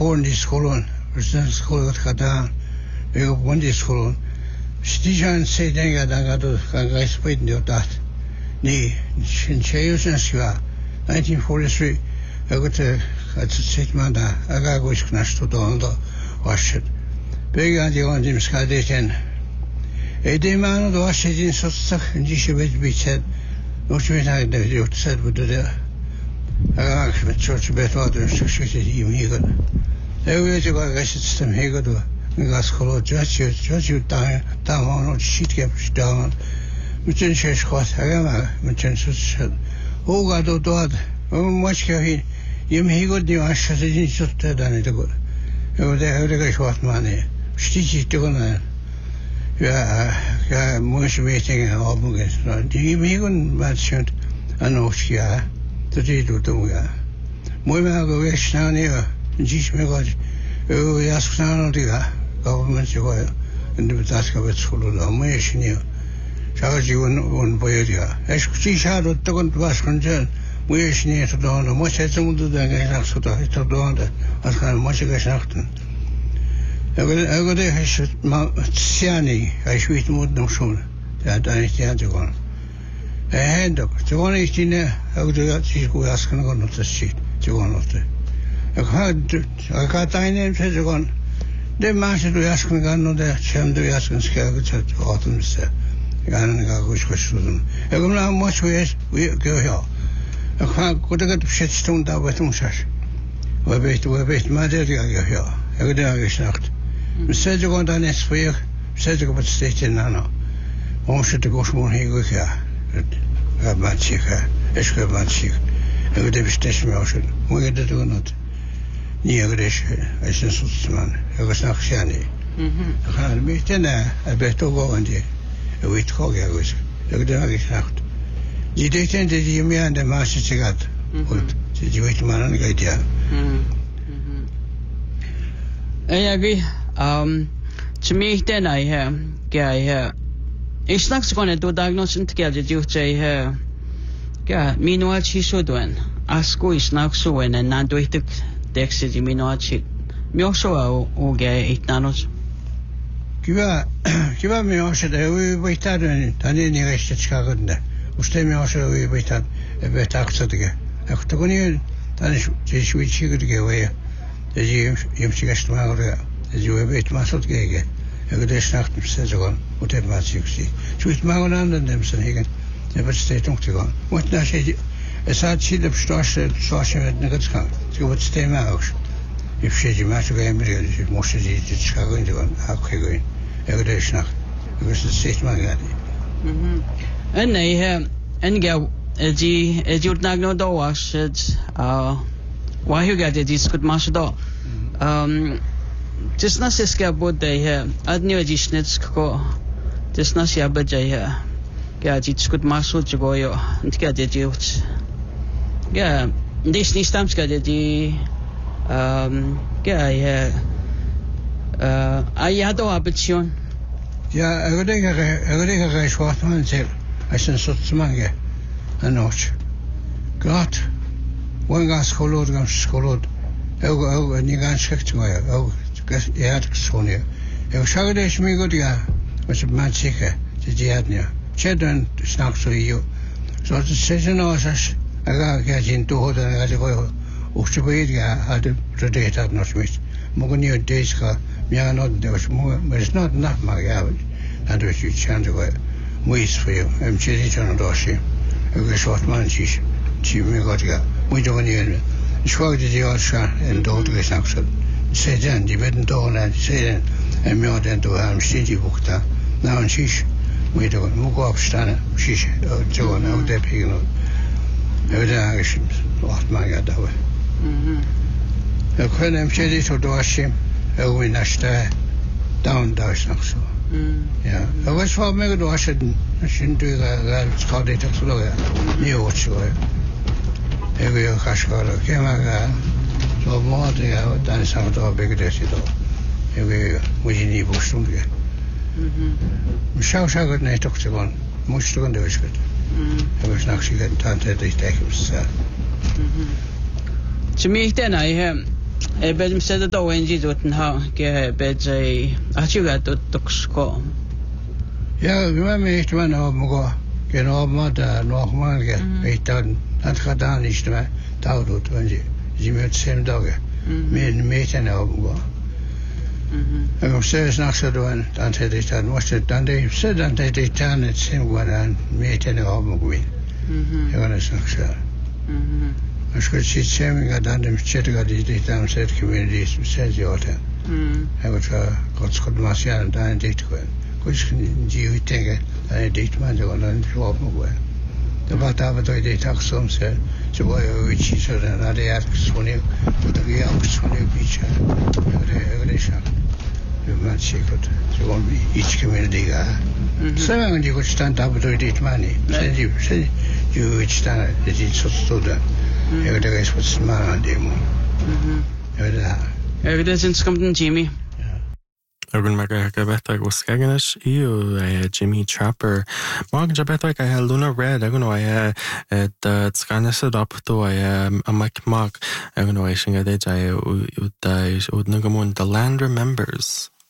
voor die school, dus school het gedaan, we op die school. Stijan zei dingen dan gaat het gaan spelen die dat. Nee, in Cheyenne 1943, het zit maar daar. Ik ga goed knast tot onder was het. Begaan die aan die schade zijn. Die man was het in soort en die schreef beetje. Nog weer naar de jood zet we de. Ik met soort bedwater succes die hier gaan. Weet je wat is het stem hier gaan. Ik ga school just daar gewoon shit heb staan. Met een schot, maar met een soort. Hoe gaat het door? Wat je hier gaat die was het in soort dan niet goed. Ik ga wat man. Stietje doen. Ja, mooie wetingen opmogen. Die meegaan wat schön aan ons ja. Dat is het ook ja. Mooi maar geweest staan hier. Zie me goed. Ja, staan die ja. Government zo. En de betaald het school dan mooi is niet. Zou je een boeien ja. Als je ziet dat toch een was kan zijn. Mooi is niet te doen. Dan moet je het moeten dan gaan zo te doen. Als gaan moet je gaan Ik is het maar Siani, als je weet moet nog zo. Ja, dan is het te gaan. En ook, te gaan is die ne, ook dat is goed als kan gaan op de shit. Te gaan op de. Ik had een te gaan. De mensen die als kan gaan op de scham die als kan schrijven te laten ze. Ik ga een goed geschoten. Ik kom nou mooi wees, we gaan ja. Ik ga goed dat shit stond daar wat ons is. We weten maar dat ja. Ik denk ik snapt. We zetten gewoon dan eens voor je, zetten op het steeds in nou. Waarom zit ik ook gewoon hier ja? Het gaat zich, het gaat zich. En we hebben steeds meer als moet je dat doen niet. Niet agressief, als een soort man. Ik snap het niet. Ik ga een beetje naar, ik ben toch wel aan die. Ik weet toch ja goed. Ik denk ik snapt. Die denkt dat je meer aan de maas gaat. Goed, je weet maar aan het ja. En ja, wie? To me, then I hear, yeah. It's not going to do diagnosis together. You say, yeah, me no what she should do. Ask is not so and not do it. Texas, me no what she. Me also, okay, it nanos. Kiva me also we waited and any rest Chicago. Usted me also we waited a bit after the game. After going in, that is which you could get away. Dat je hem maar dat je weet maar soort kijken. Ik de nacht steeds gaan. Moet het maar zien. Zo is maar een ander dan zijn hegen. Je wordt steeds nog te gaan. Wat nou zeg je? Het staat hier op straat zoals je met niks gaan. Je wordt steeds maar ook. Je ziet je maar zo gaan met je moest je dit schagen te gaan. Ook gaan. Ik de nacht. Ik was het steeds maar gaan. En nee en ja die je het nou door was het why you got this good master just not se ska bod he adni ajisnets ko just not se abajai he ya jits good master jo yo ntika de jut ya this ni stamps ka de ya ayado option ja ik denk er is wat man zegt als een soort mange en nog god wanneer school gaan school ook niet gaan schrift maar ook ja het schoon ja ik zag dat je me goed ja was het maar zeker dat je had ja chedden snack zo je zo het seizoen als ga je toe dan ga je ook zo weer ja had het dat nog mis mogen niet deze gaan ja nog dus maar is not maar ja dat is je chance wel mooi is voor je en je ziet dan doosje ik is wat man is zie me goed ja moet je wanneer schwaar die als en dood is ook zo zeiden die werden door en zeiden en meer dan door hem studie boekta nou een sis moet je moet opstaan sis zo nou dat heb je nog daar is wat maar ja dat we ik kan hem zeggen zo doosje ook in de down daar is nog zo ja dat was voor mij doosje als je natuurlijk gaat dit ook zo ja nieuw zo ik wil gaan kijken zo mooi ja dan is het ook beter dat je dat ik wil moet je niet boeken zou het niet toch te gaan moest toch een doosje ik was nog zien dat het is tegen me to me then I bed mseda do wenji doten ha ge bed ai achuga doksko. Ja, we meet man op geen op nog maar weet dan dat gedaan is maar dat doet want je moet zijn dagen met en op en op zes nachts doen dan het is dan was het dan de zet dan de dan het zijn gewoon met en op gewoon ja dat is nog zo als je ziet zijn dan de chatga die dan zet communities zet je altijd en wat God schot maar ja dan dit gewoon कुछ जीव तेंगे डेट में जो ना जॉब में हुआ तो बात आप तो ये तक सोम से जो वो चीज़ है ना दे यार सोने तो तक ये आप सोने पीछे अगले शाम जो मैं चेक करता जो वो इच के में देगा सब में जो कुछ टाइम आप तो डेट में नहीं से जो इच टाइम ये सोचता है ये तो कैसे कुछ मार देमो ये तो since company Jimmy Urban Mega Betag was Skaganis, Jimmy Trapper. Mark Jabetag, I had Luna Red, I don't know, I the Scanis adopto, a Mike Mark, I don't know, I sing a day, I would Nugamun, the land remembers.